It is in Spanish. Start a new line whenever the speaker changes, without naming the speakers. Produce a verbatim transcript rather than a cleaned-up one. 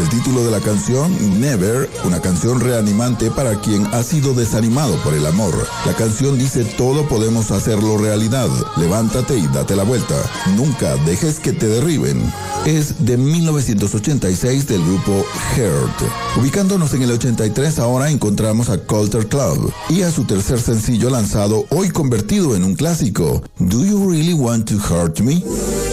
El título de la canción, Never, una canción reanimante para quien ha sido desanimado por el amor. La canción dice: todo podemos hacerlo realidad. Levántate y date la vuelta. Nunca dejes que te derriben. Es de mil novecientos ochenta y seis del grupo Heart. Ubicándonos en el ochenta y tres, ahora encontramos a Culture Club y a su tercer sencillo lanzado, hoy convertido en un clásico, Do You Really Want to Hurt Me?